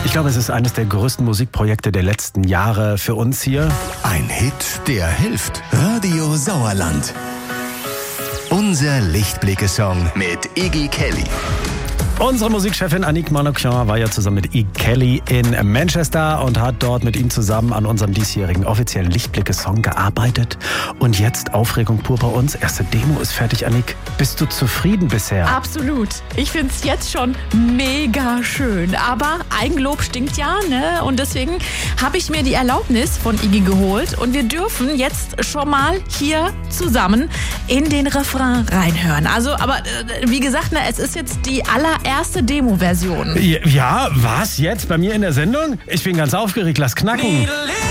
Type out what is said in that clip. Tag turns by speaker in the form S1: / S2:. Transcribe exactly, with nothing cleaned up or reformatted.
S1: Ich glaube, es ist eines der größten Musikprojekte der letzten Jahre für uns hier.
S2: Ein Hit, der hilft. Radio Sauerland. Unser Lichtblicke-Song mit Iggy Kelly.
S1: Unsere Musikchefin Annick Manoukian war ja zusammen mit Iggy Kelly in Manchester und hat dort mit ihm zusammen an unserem diesjährigen offiziellen Lichtblicke-Song gearbeitet. Und jetzt Aufregung pur bei uns. Erste Demo ist fertig, Annick. Bist du zufrieden bisher?
S3: Absolut. Ich finde es jetzt schon mega schön. Aber Eigenlob stinkt ja, ne? Und deswegen habe ich mir die Erlaubnis von Iggy geholt. Und wir dürfen jetzt schon mal hier zusammen in den Refrain reinhören. Also, aber äh, wie gesagt, ne, es ist jetzt die allererste Demo-Version.
S1: Ja, was? Jetzt? Bei mir in der Sendung? Ich bin ganz aufgeregt. Lass knacken.